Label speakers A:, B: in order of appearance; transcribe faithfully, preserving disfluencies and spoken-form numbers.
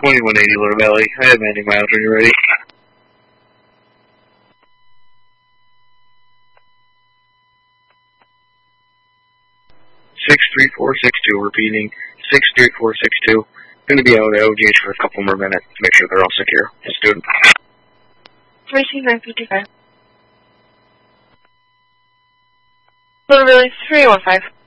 A: twenty-one eighty Little Valley. I have landing miles when you're ready. six three four six two, repeating, six three four six two. Going to be out at O G H for a couple more minutes to make sure they're all secure. Student.
B: Racing nine fifty-five. Little Valley three one five.